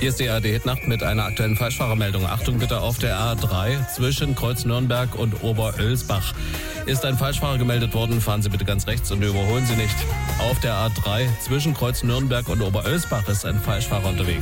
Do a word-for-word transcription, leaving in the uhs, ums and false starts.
Hier ist die A R D-Hitnacht mit einer aktuellen Falschfahrermeldung. Achtung bitte, auf der A drei zwischen Kreuz Nürnberg und Oberölsbach ist ein Falschfahrer gemeldet worden. Fahren Sie bitte ganz rechts und überholen Sie nicht. Auf der A drei zwischen Kreuz Nürnberg und Oberölsbach ist ein Falschfahrer unterwegs.